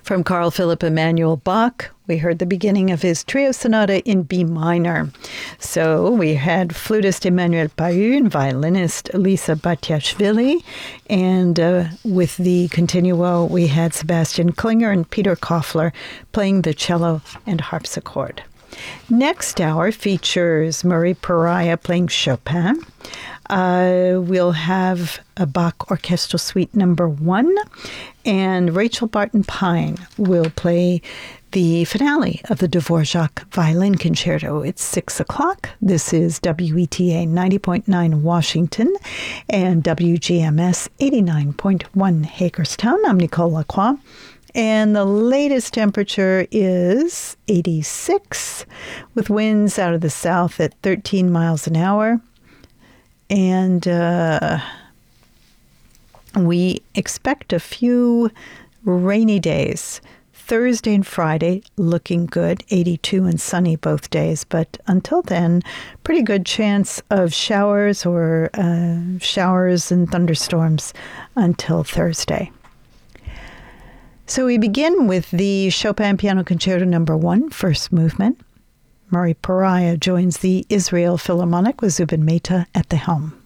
From Carl Philipp Emanuel Bach, we heard the beginning of his trio sonata in B minor. So we had flutist Emmanuel Pahu and violinist Lisa Batiashvili. And with the continuo, we had Sebastian Klinger and Peter Koffler playing the cello and harpsichord. Next hour features Murray Pariah playing Chopin. We'll have a Bach Orchestral Suite number 1, and Rachel Barton Pine will play the finale of the Dvorak Violin Concerto. It's 6 o'clock. This is WETA 90.9 Washington and WGMS 89.1 Hagerstown. I'm Nicole Lacroix. And the latest temperature is 86, with winds out of the south at 13 miles an hour. And we expect a few rainy days. Thursday and Friday looking good, 82 and sunny both days. But until then, pretty good chance of showers or showers and thunderstorms until Thursday. So we begin with the Chopin Piano Concerto number 1, first movement. Murray Pariah joins the Israel Philharmonic with Zubin Mehta at the helm.